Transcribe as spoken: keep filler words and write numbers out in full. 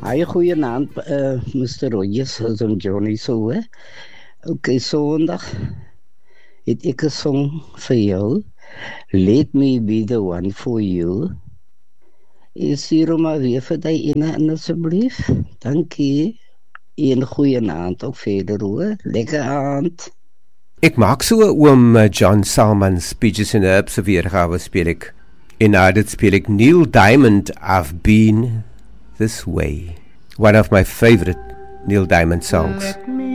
Hi, goeienaand, uh, mister Rogers, as om Johnny so, hè. Okay, Sondag het ek 'n song vir jou. Let me be the one for you. Is hier maar weer vir die ene in asseblief. Dankie. Een goeienaand ook verder hoor. Lekker aand. Ek maak so oom John Salmons Peaches and Herbs se weergawe speel ek. En nou dit speel ek Neil Diamond, I've Been This Way. One of my favorite Neil Diamond songs.